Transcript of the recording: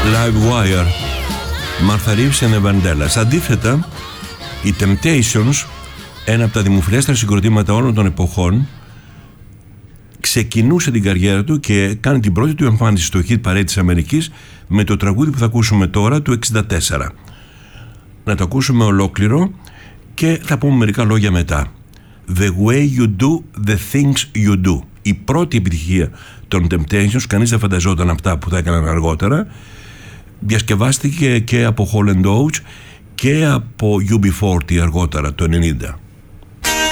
Live Wire, Martha Reeves and the Vandellas. Αντίθετα, οι Temptations, ένα από τα δημοφιλέστερα συγκροτήματα όλων των εποχών, ξεκινούσε την καριέρα του και κάνει την πρώτη του εμφάνιση στο hit parade της Αμερικής με το τραγούδι που θα ακούσουμε τώρα, του 64. Να το ακούσουμε ολόκληρο και θα πούμε μερικά λόγια μετά. The way you do the things you do. Η πρώτη επιτυχία των Temptations, κανείς δεν φανταζόταν αυτά που θα έκαναν αργότερα. Διασκευάστηκε και από Hall & Oates και από UB40 αργότερα, το 90.